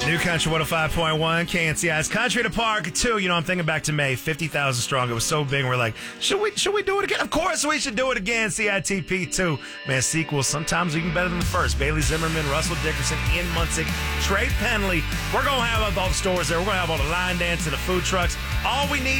New Country 105.1, KNCI's Country to Park 2. You know, I'm thinking back to May, 50,000 strong. It was so big. We're like, should we do it again? Of course we should do it again. CITP 2. Man, sequels, sometimes even better than the first. Bailey Zimmerman, Russell Dickerson, Ian Munsick, Trey Penley. We're going to have all the stores there. We're going to have all the line dance and the food trucks. All we need